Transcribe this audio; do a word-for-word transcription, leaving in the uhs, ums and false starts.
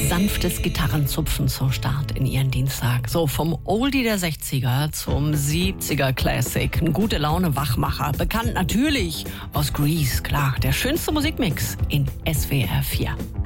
Sanftes Gitarrenzupfen zum Start in Ihren Dienstag. So, vom Oldie der sechziger zum siebziger Classic. Ein gute Laune Wachmacher. Bekannt natürlich aus Grease, klar. Der schönste Musikmix in S W R vier.